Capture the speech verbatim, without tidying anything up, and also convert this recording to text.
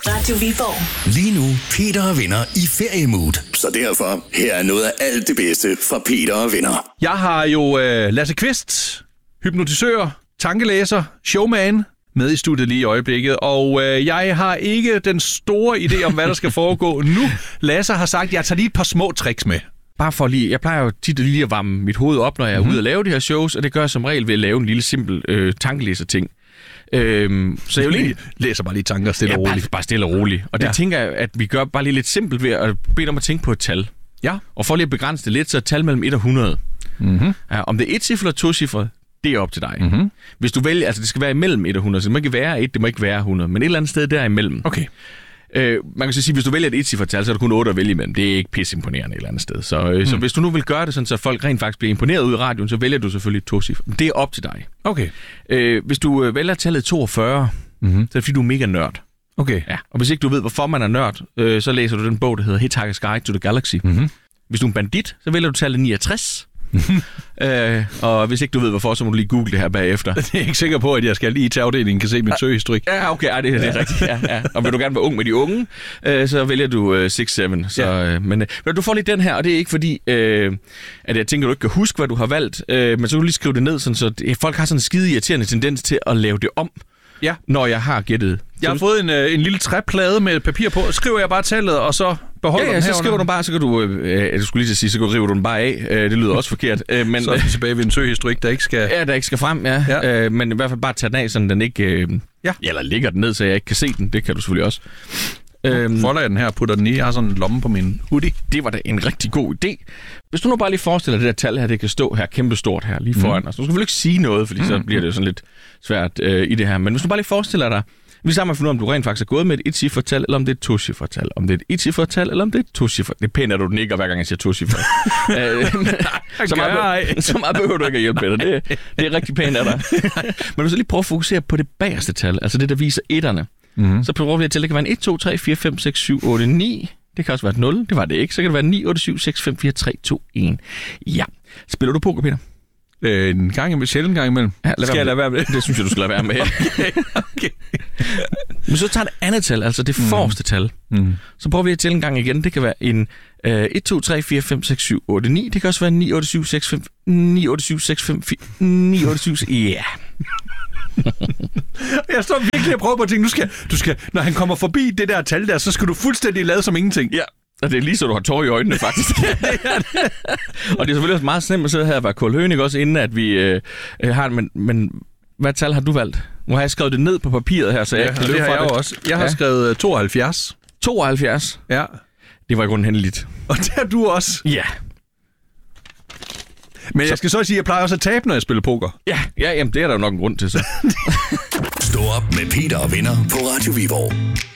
Radio Viborg. Lige nu, Peter og Venner i feriemood. Så derfor, her er noget af alt det bedste fra Peter og Venner. Jeg har jo øh, Lasse Kvist, hypnotisør, tankelæser, showman, med i studiet lige i øjeblikket. Og øh, jeg har ikke den store idé om, hvad der skal foregå nu. Lasse har sagt, at jeg tager lige et par små tricks med. Bare for lige, jeg plejer jo tit lige at varme mit hoved op, når jeg er mm-hmm. ude og lave de her shows, og det gør jeg som regel ved at lave en lille simpel øh, tankelæser-ting. Øhm, så jeg vil lige læser bare lige tanker stille ja, og roligt. Bare, bare stille og roligt. Og det ja. tænker jeg, at vi gør bare lige lidt simpelt ved at bede om at tænke på et tal. Ja. Og for lige at begrænse det lidt, så er et tal mellem et og hundrede. Mm-hmm. Ja, om det er et cifre eller to cifre, det er op til dig. Mm-hmm. Hvis du vælger, altså det skal være imellem et og hundrede, så det må ikke være et, det må ikke være hundrede, men et eller andet sted derimellem. Okay. Øh, man kan så sige, hvis du vælger et et-cifret-tal, så er der kun otte at vælge imellem. Det er ikke pisse imponerende et eller andet sted. Så, øh, mm. så hvis du nu vil gøre det sådan, så folk rent faktisk bliver imponeret ud i radioen, så vælger du selvfølgelig et to-cifre. Det er op til dig. Okay. Øh, hvis du øh, vælger tallet toogfyrre, mm-hmm. så er det fordi, du er mega nørd. Okay. Ja. Og hvis ikke du ved, hvorfor man er nørd, øh, så læser du den bog, der hedder Hitchhiker's Guide to the Galaxy. Mm-hmm. Hvis du er en bandit, så vælger du tallet niogtres. øh, og hvis ikke du ved hvorfor, så må du lige google det her bagefter. Det er jeg ikke sikker på, at jeg skal lige til afdelingen kan se min søgehistorik. Ja, okay, ej, det, det er rigtigt. Ja, ja. Og vil du gerne være ung med de unge, øh, så vælger du øh, seks syv. Så, ja. øh, men øh, du får lige den her, og det er ikke fordi, øh, at jeg tænker, du ikke kan huske, hvad du har valgt, øh, men så kan du lige skrive det ned, sådan, så det, folk har sådan en skide irriterende tendens til at lave det om, ja. når jeg har gættet. Jeg har fået en, øh, en lille træplade med papir på. Skriver jeg bare tallet, og så beholder ja, ja, den så skriver du bare, så kan du, øh, jeg skulle lige til at sige, så kan du rive den bare af. Øh, det lyder også forkert. Øh, men, så er vi tilbage ved en søgehistorik, der ikke skal... Ja, der ikke skal frem, ja. ja. Øh, men i hvert fald bare tage den af, så den ikke... Øh, ja. Eller ligger den ned, så jeg ikke kan se den. Det kan du selvfølgelig også. Øhm, Folder jeg den her og putter den i. Jeg har sådan en lomme på min hoodie. Det var da en rigtig god idé. Hvis du nu bare lige forestiller dig, det der tal her, det kan stå her kæmpestort her lige foran mm. os. Du skal vel ikke sige noget, fordi mm. så bliver det jo sådan lidt svært øh, i det her. Men hvis du bare lige forestiller dig, vi sammen finder ud af, om du rent faktisk er gået med et et-cifret tal, eller om det er et to-cifret tal. Om det er et et-cifret tal, eller om det er et to-cifret. Det er pænt, at du den ikke, hver gang jeg siger to-cifret. så, meget, så meget behøver du ikke at hjælpe med det. Det, det er rigtig pænt af dig. Men hvis du lige prøver at fokusere på det bagerste tal, altså det, der viser etterne, mm-hmm. så prøver vi at tælle, det kan være en et, to, tre, fire, fem, seks, syv, otte, ni. Det kan også være et nul. Det var det ikke. Så kan det være ni, otte, syv, seks, fem, fire, tre, to, en. Ja. Spiller du poker, Peter? Øh, en gang imellem, sjældent gang imellem. Ja, skal jeg lade være med det? Det synes jeg, du skal lade være med. okay, okay. Men så tager det andet tal, altså det mm. forreste tal. Mm. Så prøver vi at tælle en gang igen. Det kan være en øh, et, to, tre, fire, fem, seks, syv, otte, ni. Det kan også være ni, otte, syv, seks, fem, ni, otte, syv, seks, fem, fire, ni, otte, syv, ja. Yeah. Jeg står virkelig og prøver på at tænke, nu skal, du skal, når han kommer forbi det der tal der, så skal du fuldstændig lade som ingenting. Ja. Og det er lige så, du har tår i øjnene, faktisk. Og det er selvfølgelig også meget slemt at sidde her og være kulhønig også, inden at vi øh, har... Men, men hvad tal har du valgt? Nu har jeg skrevet det ned på papiret her, så jeg ja, kan løbe fra jeg det. Også. Jeg har ja. skrevet tooghalvfjerds. tooghalvfjerds? Ja. Det var i grunden hændeligt. Og det har du også? Ja. Men jeg skal så sige, at jeg plejer også at tabe, når jeg spiller poker. Ja, ja jamen, det er der jo nok en grund til, så. Stå op med Peter og Venner på Radio Viborg.